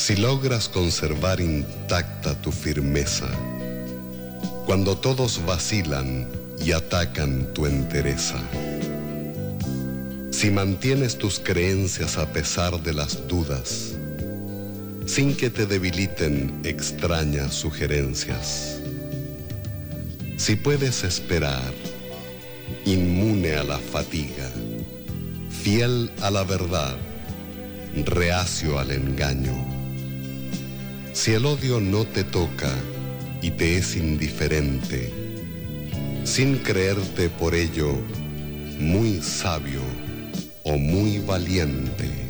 Si logras conservar intacta tu firmeza, cuando todos vacilan y atacan tu entereza, si mantienes tus creencias a pesar de las dudas, sin que te debiliten extrañas sugerencias, si puedes esperar, inmune a la fatiga, fiel a la verdad, reacio al engaño, si el odio no te toca y te es indiferente, sin creerte por ello muy sabio o muy valiente,